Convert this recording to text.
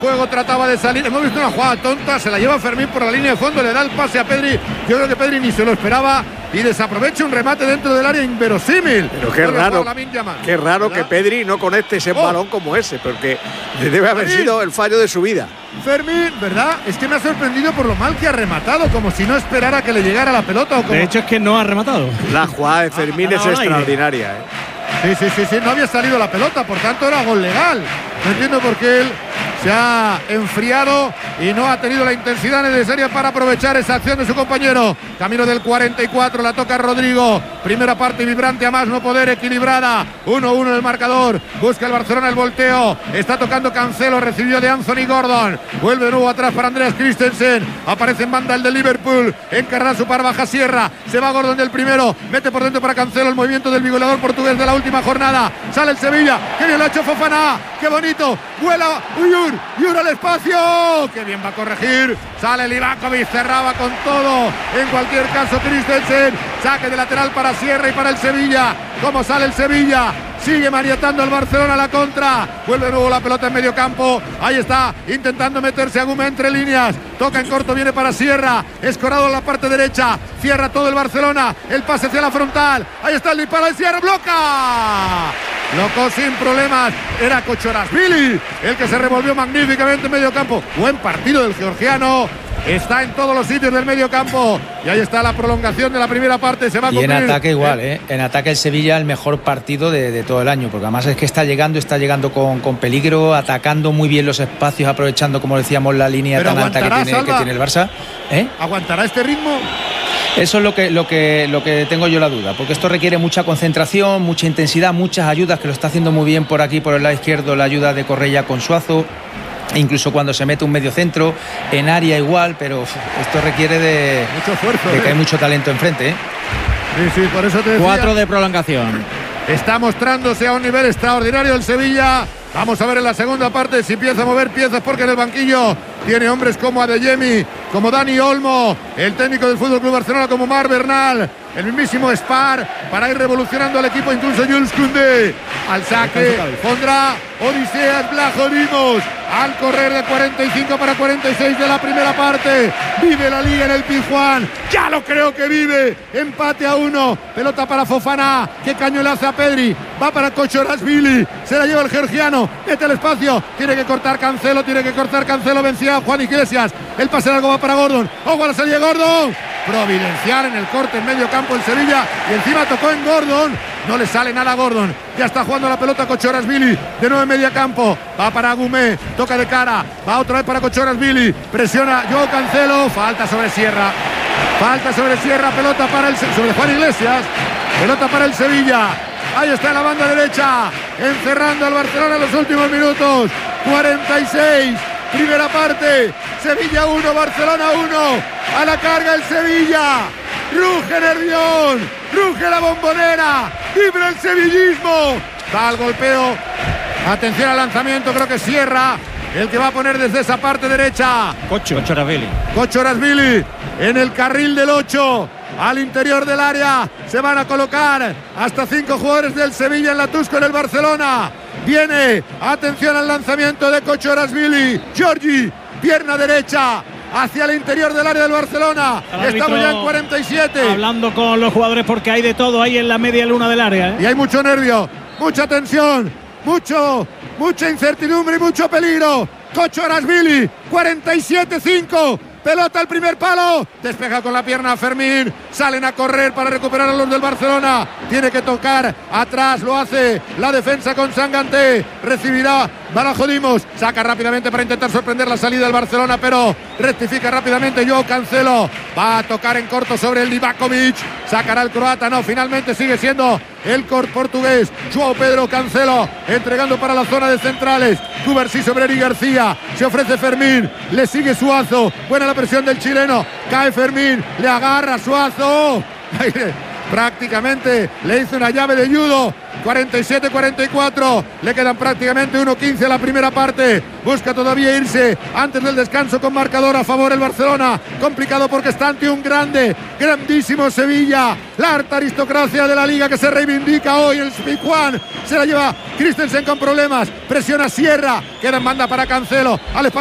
Juego trataba de salir, hemos visto una jugada tonta, se la lleva Fermín por la línea de fondo, le da el pase a Pedri, yo creo que Pedri ni se lo esperaba y desaprovecha un remate dentro del área inverosímil. Pero qué raro que Pedri no conecte ese balón como ese, porque debe haber sido el fallo de su vida. Fermín, ¿verdad? Es que me ha sorprendido por lo mal que ha rematado, como si no esperara que le llegara la pelota. O como... De hecho es que no ha rematado. La jugada de Fermín es extraordinaria, Sí, no había salido la pelota, por tanto era gol legal. No entiendo por qué él se ha enfriado y no ha tenido la intensidad necesaria para aprovechar esa acción de su compañero. Camino del 44, la toca Rodrigo. Primera parte vibrante a más no poder, equilibrada. 1-1 en el marcador. Busca el Barcelona el volteo. Está tocando Cancelo, recibió de Anthony Gordon. Vuelve de nuevo atrás para Andreas Christensen. Aparece en banda el de Liverpool. Encarna su par, baja Sierra. Se va Gordon del primero. Mete por dentro para Cancelo, el movimiento del goleador portugués de la última jornada. Sale el Sevilla. Qué bien lo ha hecho Fofana. Qué bonito. Vuela Uyur al espacio. Qué bien va a corregir. Sale Livakovic, cerraba con todo. En cualquier caso, Christensen. Saque de lateral para Sierra y para el Sevilla. ¿Cómo sale el Sevilla? Sigue maniatando al Barcelona a la contra. Vuelve de nuevo la pelota en medio campo. Ahí está, intentando meterse a Guma entre líneas. Toca en corto, viene para Sierra. Escorado en la parte derecha. Cierra todo el Barcelona. El pase hacia la frontal. Ahí está el disparo de Sierra. ¡Bloca! Loco sin problemas. Era Kochorashvili el que se revolvió magníficamente en medio campo. Buen partido del georgiano. Está en todos los sitios del medio campo. Y ahí está la prolongación de la primera parte. Se va a cumplir. Y en ataque igual, En ataque el Sevilla el mejor partido de todo el año. Porque además es que está llegando con peligro, atacando muy bien los espacios, aprovechando, como decíamos, la línea tan alta que tiene el Barça. ¿Aguantará este ritmo? Eso es lo que tengo yo la duda, porque esto requiere mucha concentración, mucha intensidad, muchas ayudas, que lo está haciendo muy bien por aquí, por el lado izquierdo, la ayuda de Correia con Suazo. Incluso cuando se mete un medio centro en área igual, pero esto requiere de mucho esfuerzo, de que hay mucho talento enfrente. Sí, por eso te decía. 4 de prolongación. Está mostrándose a un nivel extraordinario el Sevilla. Vamos a ver en la segunda parte si empieza a mover piezas, porque en el banquillo tiene hombres como Adeyemi, como Dani Olmo, el técnico del FC Barcelona como Marc Bernal, el mismísimo Spar, para ir revolucionando al equipo, incluso Jules Koundé. Al saque pondrá Odiseas Blajorimos al correr de 45 para 46 de la primera parte. Vive la liga en el Pizjuán, ya lo creo que vive. Empate a 1, pelota para Fofana, que caño le hace a Pedri, va para Kochorashvili, se la lleva el georgiano, mete el espacio, tiene que cortar Cancelo, vencía a Juan Iglesias, el pase largo va para Gordon, ojo a la salida de Gordon, providencial en el corte en medio campo el Sevilla, y encima tocó en Gordon, no le sale nada a Gordon, ya está jugando la pelota Kochorashvili, de nuevo en medio campo, va para Gumé, toca de cara, va otra vez para Kochorashvili, presiona Joao Cancelo, falta sobre Sierra, pelota para sobre Juan Iglesias, pelota para el Sevilla. Ahí está en la banda derecha, encerrando al Barcelona en los últimos minutos. 46, primera parte, Sevilla 1, Barcelona 1. A la carga el Sevilla. Ruge Nervión, ruge la Bombonera, vibra el sevillismo. Da el golpeo. Atención al lanzamiento, creo que Sierra el que va a poner desde esa parte derecha. Kochorashvili en el carril del 8. Al interior del área se van a colocar hasta 5 jugadores del Sevilla en la Tusco en el Barcelona. Viene, atención al lanzamiento de Kochorashvili. Giorgi, pierna derecha hacia el interior del área del Barcelona. Estamos ya en 47. Hablando con los jugadores porque hay de todo ahí en la media luna del área. Y hay mucho nervio, mucha tensión, mucha incertidumbre y mucho peligro. Kochorashvili, 47-5. Pelota al primer palo, despeja con la pierna Fermín, salen a correr para recuperar a los del Barcelona, tiene que tocar atrás, lo hace la defensa con Sanganté, recibirá Balajodimos, saca rápidamente para intentar sorprender la salida del Barcelona, pero rectifica rápidamente Joao Cancelo, va a tocar en corto sobre el Livakovic, sacará el croata, no, finalmente sigue siendo el portugués, Joao Pedro Cancelo, entregando para la zona de centrales, Cubarsí sobre Eric García, se ofrece Fermín, le sigue Suazo, buena la presión del chileno, cae Fermín, le agarra Suazo, prácticamente le hizo una llave de judo. 47-44, le quedan prácticamente 1:15 a la primera parte. Busca todavía irse antes del descanso con marcador a favor el Barcelona. Complicado porque está ante un grandísimo Sevilla. La alta aristocracia de la liga que se reivindica hoy. El Pizjuán se la lleva Christensen con problemas. Presiona Sierra, queda en banda para Cancelo. Al